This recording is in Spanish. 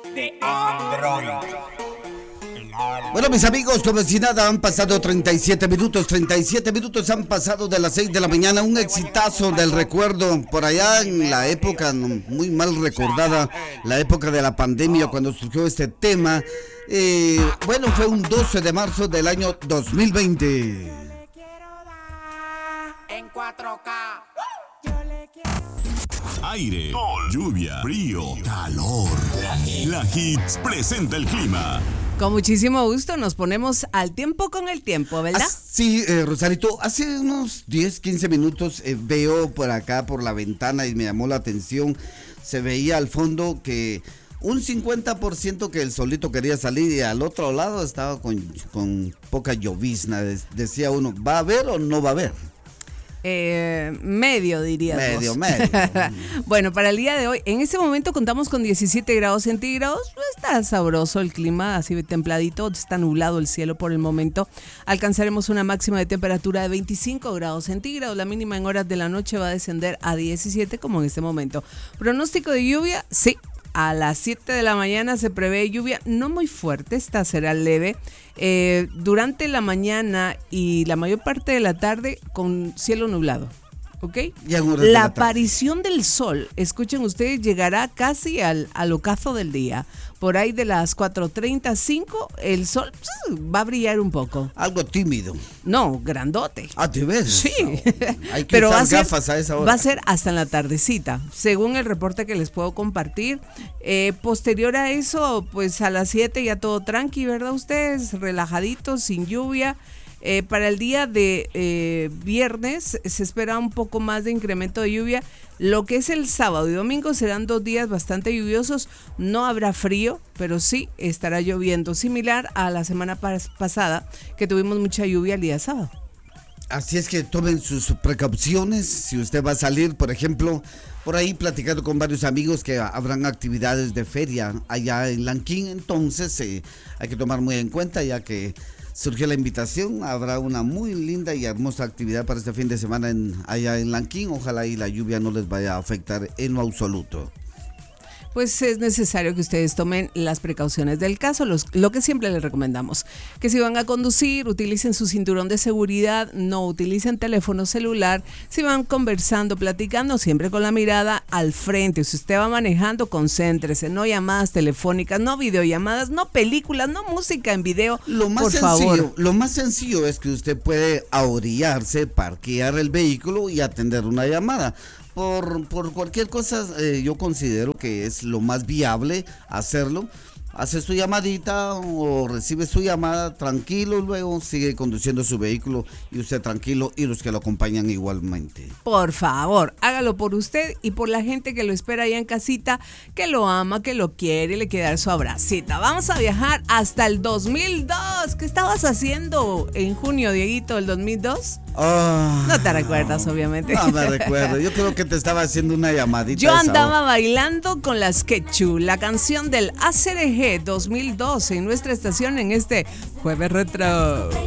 de Android. Bueno, mis amigos, como si nada, han pasado 37 minutos han pasado de las 6 de la mañana, un exitazo del recuerdo, por allá en la época muy mal recordada, la época de la pandemia, cuando surgió este tema, bueno, fue un 12 de marzo del año 2020. En 4K. Aire, sol, lluvia, frío, calor. La Hits presenta el clima. Con muchísimo gusto nos ponemos al tiempo con el tiempo, ¿verdad? Sí, Rosarito, hace unos 10, 15 minutos veo por acá, por la ventana, y me llamó la atención, se veía al fondo que un 50% que el solito quería salir y al otro lado estaba con poca llovizna. Decía uno, ¿va a haber o no va a haber? Medio, dirías Medio. Bueno, para el día de hoy, en este momento contamos con 17 grados centígrados. Está sabroso el clima, así templadito, está nublado el cielo por el momento. Alcanzaremos una máxima de temperatura de 25 grados centígrados. La mínima en horas de la noche va a descender a 17, como en este momento. Pronóstico de lluvia, sí. A las 7 de la mañana se prevé lluvia, no muy fuerte, esta será leve. Durante la mañana y la mayor parte de la tarde con cielo nublado. ¿Ok? La aparición del sol, escuchen ustedes, llegará casi al ocaso del día. Por ahí de las 4:35, el sol va a brillar un poco. Algo tímido. No, grandote. Ah, ¿te ves? Sí. Hay que Pero usar gafas a esa hora. Va a ser hasta en la tardecita, según el reporte que les puedo compartir. Posterior a eso, pues a las 7 ya todo tranqui, ¿verdad? Ustedes relajaditos, sin lluvia. Para el día de viernes se espera un poco más de incremento de lluvia. Lo que es el sábado y domingo serán 2 días bastante lluviosos. No habrá frío, pero sí estará lloviendo, similar a la semana pasada, que tuvimos mucha lluvia el día sábado. Así es que tomen sus precauciones. Si usted va a salir, por ejemplo, por ahí platicando con varios amigos que habrán actividades de feria allá en Lanquín, entonces hay que tomar muy en cuenta, ya que surgió la invitación. Habrá una muy linda y hermosa actividad para este fin de semana allá en Lanquín. Ojalá y la lluvia no les vaya a afectar en lo absoluto. Pues es necesario que ustedes tomen las precauciones del caso, lo que siempre les recomendamos, que si van a conducir, utilicen su cinturón de seguridad, no utilicen teléfono celular, si van conversando, platicando, siempre con la mirada al frente. Si usted va manejando, concéntrese, no llamadas telefónicas, no videollamadas, no películas, no música en video, por favor. Lo más sencillo es que usted puede ahorillarse, parquear el vehículo y atender una llamada. Por cualquier cosa, yo considero que es lo más viable hacerlo. Hace su llamadita o recibe su llamada tranquilo, luego sigue conduciendo su vehículo y usted tranquilo y los que lo acompañan igualmente. Por favor, hágalo por usted y por la gente que lo espera allá en casita, que lo ama, que lo quiere y le quiere dar su abracita. Vamos a viajar hasta el 2002. ¿Qué estabas haciendo en junio, Dieguito, del 2002? No te recuerdas, obviamente. No me recuerdo, yo creo que te estaba haciendo una llamadita. Yo andaba bailando con las Quechu, la canción del ACRG 2012 en nuestra estación en este Jueves Retro.